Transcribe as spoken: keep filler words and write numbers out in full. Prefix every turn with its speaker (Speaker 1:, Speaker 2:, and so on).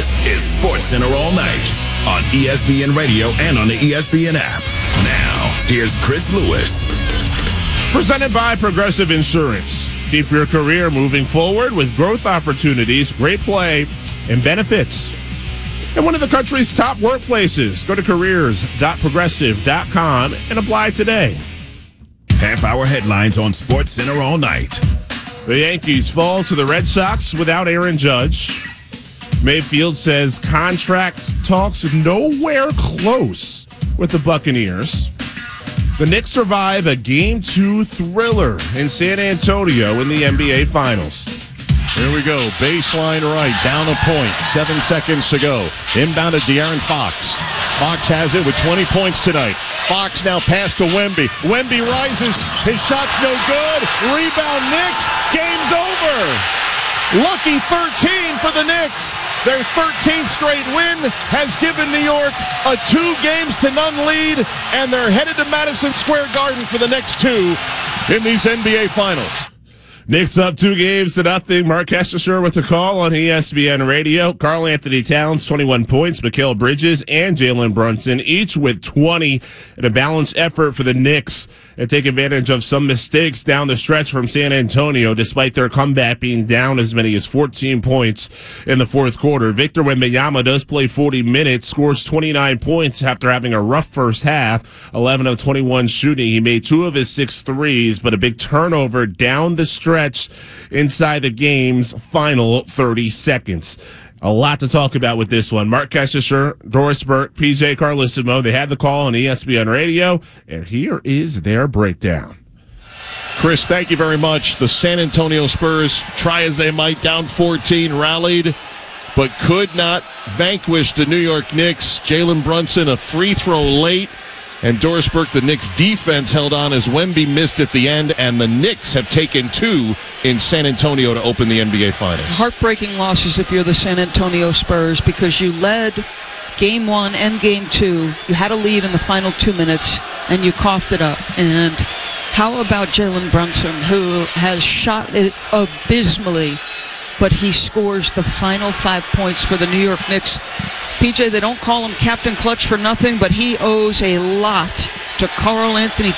Speaker 1: This is SportsCenter All Night on E S P N Radio and on the E S P N app. Now, here's Chris Lewis.
Speaker 2: Presented by Progressive Insurance. Keep your career moving forward with growth opportunities, great play, and benefits. And one of the country's top workplaces. Go to careers dot progressive dot com and apply today.
Speaker 1: Half-hour headlines on SportsCenter All Night.
Speaker 2: The Yankees fall to the Red Sox without Aaron Judge. Mayfield says contract talks nowhere close with the Buccaneers. The Knicks survive a Game two thriller in San Antonio in the N B A Finals.
Speaker 3: Here we go. Baseline right. Down a point. Seven seconds to go. Inbound to De'Aaron Fox. Fox has it with twenty points tonight. Fox now pass to Wemby. Wemby rises. His shot's no good. Rebound Knicks. Game's over. Lucky thirteen for the Knicks. Their thirteenth straight win has given New York a two games to none lead, and they're headed to Madison Square Garden for the next two in these N B A Finals.
Speaker 2: Knicks up two games to nothing. Mark Kestisher with the call on E S P N Radio. Karl Anthony Towns, twenty-one points. Mikal Bridges and Jalen Brunson, each with twenty. And a balanced effort for the Knicks and take advantage of some mistakes down the stretch from San Antonio, despite their comeback being down as many as fourteen points in the fourth quarter. Victor Wembanyama does play forty minutes, scores twenty-nine points after having a rough first half, eleven of twenty-one shooting. He made two of his six threes, but a big turnover down the stretch inside the game's final thirty seconds. A lot to talk about with this one. Mark Kestisher, Doris Burke, P J Carlissimo, they had the call on E S P N Radio, and here is their breakdown.
Speaker 3: Chris, thank you very much. The San Antonio Spurs, try as they might, down fourteen, rallied, but could not vanquish the New York Knicks. Jalen Brunson, a free throw late. And Doris Burke, the Knicks defense held on as Wemby missed at the end, and the Knicks have taken two in San Antonio to open the N B A Finals.
Speaker 4: Heartbreaking losses if you're the San Antonio Spurs, because you led game one and game two. You had a lead in the final two minutes, and you coughed it up. And how about Jalen Brunson, who has shot it abysmally, but he scores the final five points for the New York Knicks. P J, they don't call him Captain Clutch for nothing, but he owes a lot to Karl Anthony